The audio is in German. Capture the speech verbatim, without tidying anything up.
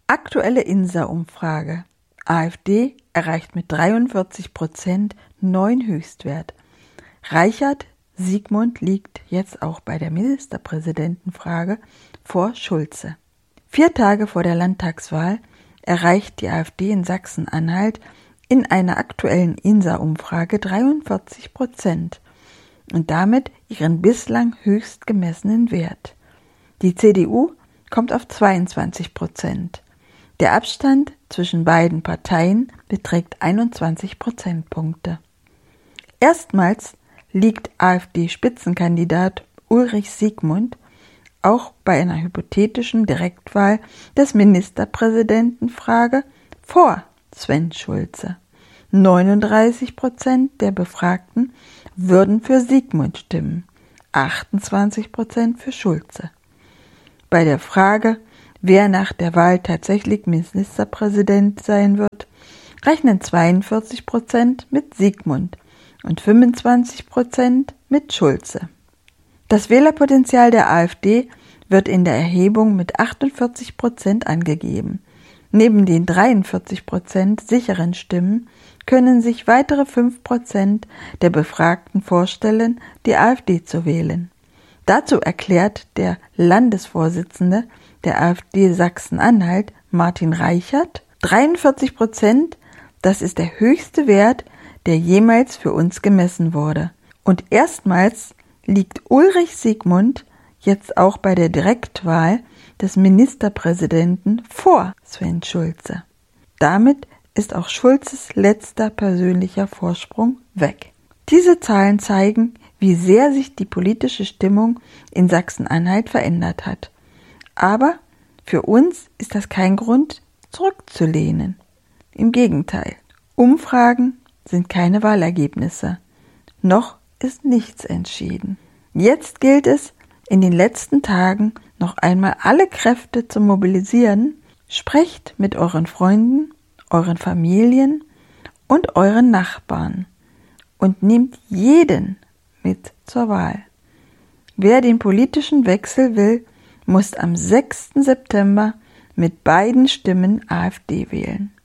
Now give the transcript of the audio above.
Aktuelle INSA-Umfrage. AfD erreicht mit dreiundvierzig Prozent neuen Höchstwert. Reichert Sigmund liegt jetzt auch bei der Ministerpräsidentenfrage vor Schulze. Vier Tage vor der Landtagswahl erreicht die AfD in Sachsen-Anhalt in einer aktuellen INSA-Umfrage dreiundvierzig Prozent und damit ihren bislang höchst gemessenen Wert. Die C D U kommt auf zweiundzwanzig Prozent. Der Abstand zwischen beiden Parteien beträgt einundzwanzig Prozentpunkte. Erstmals liegt AfD-Spitzenkandidat Ulrich Sigmund auch bei einer hypothetischen Direktwahl des Ministerpräsidentenfrage vor Sven Schulze. neununddreißig Prozent der Befragten würden für Sigmund stimmen, achtundzwanzig Prozent für Schulze. Bei der Frage, wer nach der Wahl tatsächlich Ministerpräsident sein wird, rechnen zweiundvierzig Prozent mit Sigmund und fünfundzwanzig Prozent mit Schulze. Das Wählerpotenzial der AfD wird in der Erhebung mit achtundvierzig Prozent angegeben. Neben den dreiundvierzig Prozent sicheren Stimmen können sich weitere fünf Prozent der Befragten vorstellen, die AfD zu wählen. Dazu erklärt der Landesvorsitzende der AfD Sachsen-Anhalt, Martin Reichert, dreiundvierzig Prozent, das ist der höchste Wert, der jemals für uns gemessen wurde. Und erstmals liegt Ulrich Sigmund jetzt auch bei der Direktwahl des Ministerpräsidenten vor Sven Schulze. Damit ist auch Schulzes letzter persönlicher Vorsprung weg. Diese Zahlen zeigen, wie sehr sich die politische Stimmung in Sachsen-Anhalt verändert hat. Aber für uns ist das kein Grund, zurückzulehnen. Im Gegenteil, Umfragen sind keine Wahlergebnisse. Noch ist nichts entschieden. Jetzt gilt es, in den letzten Tagen noch einmal alle Kräfte zu mobilisieren. Sprecht mit euren Freunden, euren Familien und euren Nachbarn und nehmt jeden mit zur Wahl. Wer den politischen Wechsel will, muss am sechsten September mit beiden Stimmen AfD wählen.